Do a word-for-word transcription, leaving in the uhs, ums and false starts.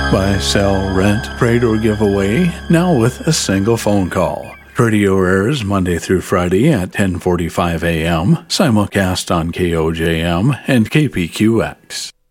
Buy, sell, rent, trade, or give away, now with a single phone call. Radio airs Monday through Friday at ten forty-five a.m., simulcast on K O J M and K P Q X.